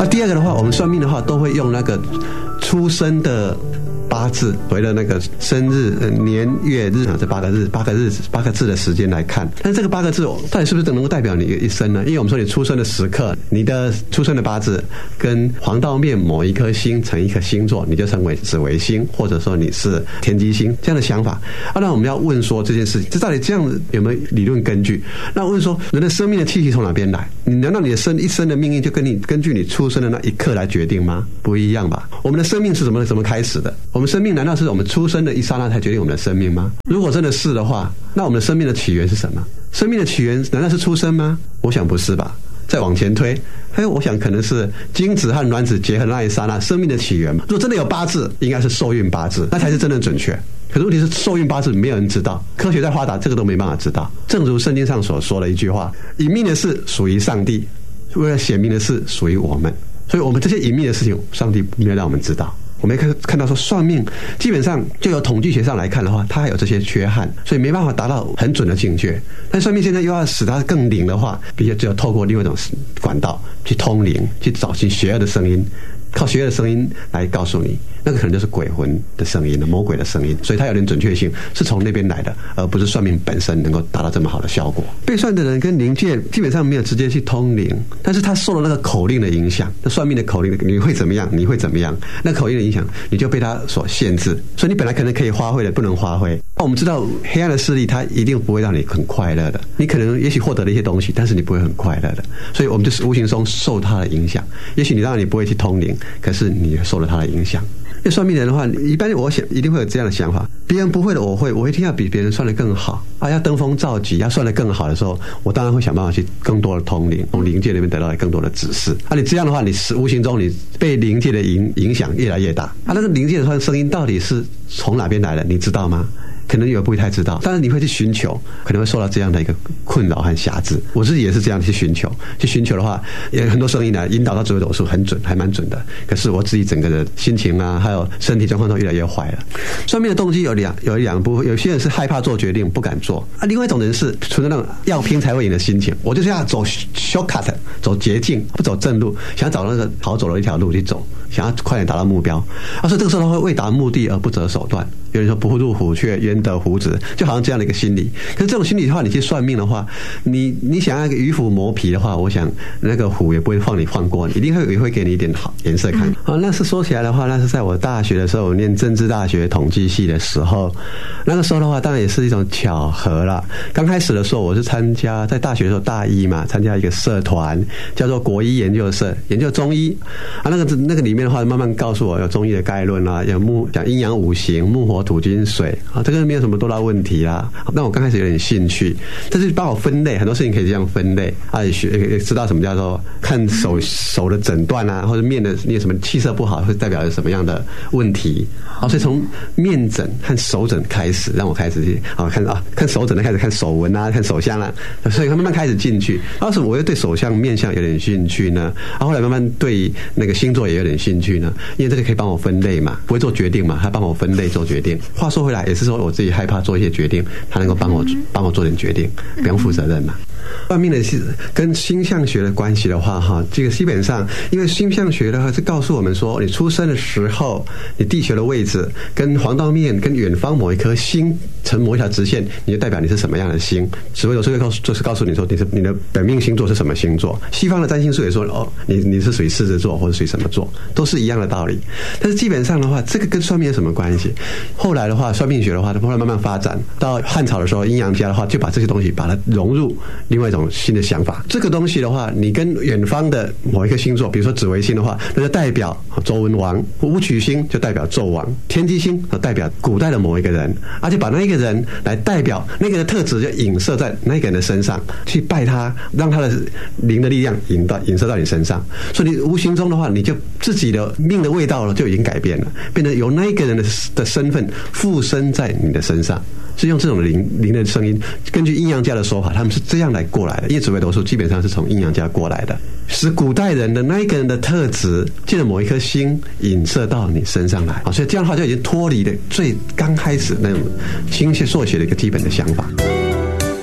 第二个的话，我们算命的话都会用那个出生的八字，所谓的那个生日、年月日这8个字的时间来看。但是这个8个字到底是不是能够代表你一生呢？因为我们说你出生的时刻，你的出生的八字跟黄道面某一颗星成一颗星座，你就称为紫微星，或者说你是天机星，这样的想法。那我们要问说这件事情，这到底这样有没有理论根据？那问说人的生命的气息从哪边来？难道你的一生的命运就根据你出生的那一刻来决定吗？不一样吧。我们的生命是怎么开始的？我们生命难道是我们出生的一刹那才决定我们的生命吗？如果真的是的话，那我们的生命的起源是什么？生命的起源难道是出生吗？我想不是吧。再往前推，我想可能是精子和卵子结合的那一刹那，生命的起源。如果真的有八字，应该是受孕八字，那才是真的准确。可是问题是，受孕八字没有人知道，科学再发达，这个都没办法知道。正如圣经上所说的一句话：隐秘的事属于上帝，为了显明的事属于我们。所以我们这些隐秘的事情，上帝没有让我们知道。我们看到说，算命基本上就由统计学上来看的话，它还有这些缺憾，所以没办法达到很准的境界。但算命现在又要使它更灵的话，必须就要透过另外一种管道去通灵，去找寻邪恶的声音，靠邪恶的声音来告诉你，那个可能就是鬼魂的声音，魔鬼的声音，所以它有点准确性，是从那边来的，而不是算命本身能够达到这么好的效果。被算的人跟灵界基本上没有直接去通灵，但是他受了那个口令的影响，那算命的口令，你会怎么样？你会怎么样？那口令的影响，你就被他所限制，所以你本来可能可以发挥的，不能发挥。我们知道黑暗的势力，它一定不会让你很快乐的，你可能也许获得了一些东西，但是你不会很快乐的，所以我们就是无形中受他的影响。也许你当然你不会去通灵，可是你受了他的影响。因为算命人的话，一般我想一定会有这样的想法：别人不会的，我会一定要比别人算得更好啊！要登峰造极，要算得更好的时候，我当然会想办法去更多的通灵，从灵界那边得到更多的指示。你这样的话，你是无形中你被灵界的影响越来越大那个灵界的声音到底是从哪边来的？你知道吗？可能有不太知道，但是你会去寻求，可能会受到这样的一个困扰和辖制。我自己也是这样去寻求的话，也很多声音呢引导到紫微斗数很准，还蛮准的。可是我自己整个的心情啊，还有身体状况都越来越坏了。算命的动机有两部分，有些人是害怕做决定，不敢做另外一种人是存着那种要拼才会赢的心情，我就是要走 shortcut， 走捷径，不走正路，想要找那个好走的一条路去走，想要快点达到目标。所以这个时候他会为达目的而不择手段。有人说不入虎穴焉得虎子，就好像这样的一个心理。可是这种心理的话，你去算命的话，你想要一个鱼虎磨皮的话，我想那个虎也不会放过你，一定也会给你一点好颜色看。那是说起来的话，那是在我大学的时候，我念政治大学统计系的时候，那个时候的话，当然也是一种巧合啦。刚开始的时候，我是在大学的时候大一嘛，参加一个社团叫做国医研究社，研究中医那个里面的话，慢慢告诉我有中医的概论啦，有讲阴阳五行、木火土金水这个没有什么多大问题啦。那我刚开始有点兴趣，但是帮我分类，很多事情可以这样分类也知道什么叫做看手的诊断或者面的什么气色不好会代表什么样的问题所以从面诊和手诊开始，让我开始去看手诊的，开始看手纹看手相所以慢慢开始进去。为什么我又对手相面相有点兴趣呢？后来慢慢对那个星座也有点兴趣呢？因为这个可以帮我分类嘛，不会做决定嘛，他帮我分类做决定。话说回来，也是说我自己害怕做一些决定，他能够帮我做点决定，不用负责任嘛。算命的是跟星象学的关系的话这个基本上，因为星象学的话是告诉我们说，你出生的时候，你地球的位置跟黄道面跟远方某一颗星成某一条直线，你就代表你是什么样的星。紫微斗数就是告诉你说你的本命星座是什么星座。西方的占星术也说你是属于狮子座或者属于什么座，都是一样的道理。但是基本上的话，这个跟算命有什么关系？后来的话，算命学的话，它后来慢慢发展到汉朝的时候，阴阳家的话就把这些东西把它融入另外一种新的想法。这个东西的话，你跟远方的某一个星座，比如说紫微星的话，那就代表周文王；武曲星就代表纣王；天机星就代表古代的某一个人，而且把那一个人来代表那个的特质，就影射在那个人的身上，去拜他，让他的灵的力量影射到你身上。所以你无形中的话，你就自己的命的味道就已经改变了，变成由那一个人的身份附身在你的身上。是用这种灵的声音，根据阴阳家的说法，他们是这样来过来的。因为紫微斗数基本上是从阴阳家过来的，使古代人的那一个人的特质借着某一颗星影射到你身上来所以这样的话就已经脱离了最刚开始那种星座学的一个基本的想法。